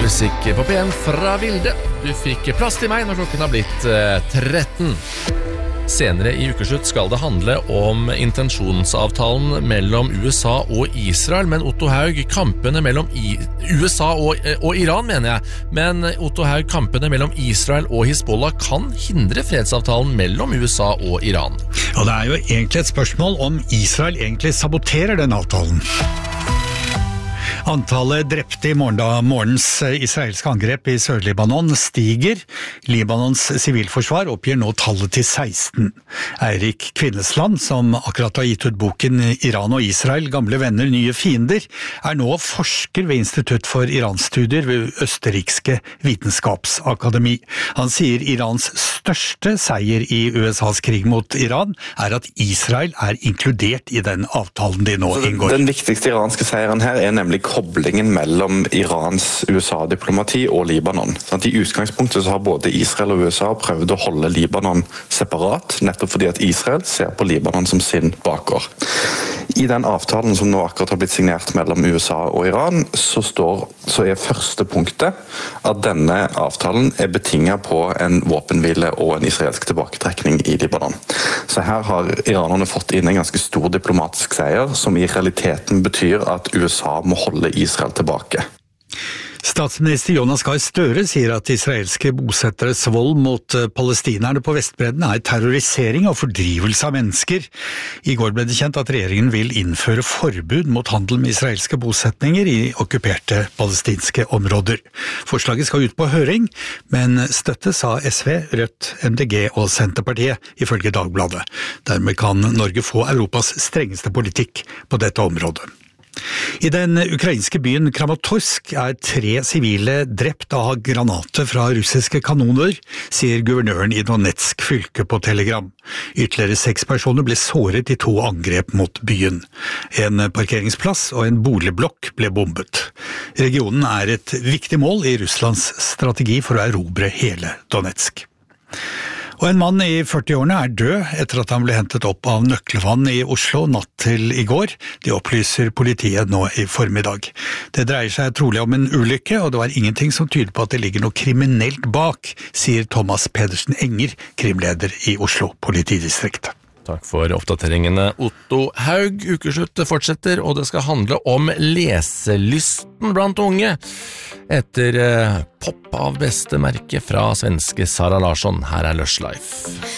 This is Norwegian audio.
Musikk på P1 fra Vilde. Du fikk plass til meg når klokken har blitt 13. Senere i ukeslutt skal det handle om intensjonsavtalen mellom USA og Israel, men Otto Haug, kampene mellom USA og Iran, mener jeg. Men Otto Haug, kampene mellom Israel og Hizbollah kan hindre fredsavtalen mellom USA og Iran. Og det er jo egentlig et spørsmål om Israel egentlig saboterer den avtalen. Antallet drepte i morgens israelske angrep i Sør-Libanon stiger. Libanons sivilforsvar oppgir nå tallet til 16. Eirik Kvinnesland, som akkurat har gitt ut boken Iran og Israel, gamle venner, nye fiender, er nå forsker ved Institutt for Iran-studier ved Østerrikske Vitenskapsakademi. Han sier Irans største seier i USAs krig mot Iran er at Israel er inkludert i den avtalen de nå inngår. Den viktigste iranske seieren her er nemlig koblingen mellom Irans USA-diplomati og Libanon. I utgangspunktet så har både Israel og USA prøvd å holde Libanon separat, nettopp fordi at Israel ser på Libanon som sin bakgård. I den avtalen som nå akkurat har blitt signert mellom USA og Iran, så er første punktet at denne avtalen er betinget på en våpenhvile og en israelsk tilbaketrekning i Libanon. Så her har iranerne fått inn en ganske stor diplomatisk seier, som i realiteten betyr at USA må holde Israel tilbake. Statsminister Jonas Gahr Støre sier at israelske bosetteres vold mot palestinerne på Vestbredden er terrorisering og fordrivelse av mennesker. I går ble det kjent at regjeringen vil innføre forbud mot handel med israelske bosetninger i okkuperte palestinske områder. Forslaget skal ut på høring, men støttes av SV, Rødt, MDG og Senterpartiet, ifølge Dagbladet. Dermed kan Norge få Europas strengeste politikk på dette området. I den ukrainske byen Kramatorsk er 3 sivile drept av granater fra russiske kanoner, sier guvernøren i Donetsk fylke på Telegram. Ytterligere 6 personer ble såret i 2 angrep mot byen. En parkeringsplass og en boligblokk ble bombet. Regionen er et viktig mål i Russlands strategi for å erobre hele Donetsk. Og en mann i 40-årene er død etter at han ble hentet opp av nøkkelvann i Oslo natt til i går. Det opplyser politiet nå i formiddag. Det dreier seg trolig om en ulykke, og det var ingenting som tyder på at det ligger noe kriminelt bak, sier Thomas Pedersen Enger, krimleder i Oslo politidistrikt. Takk for oppdateringene, Otto Haug. Ukeslutt fortsetter, og det skal handle om leselysten blant unge. Etter pop av beste merke fra svenske Sara Larsson, her er Lush Life.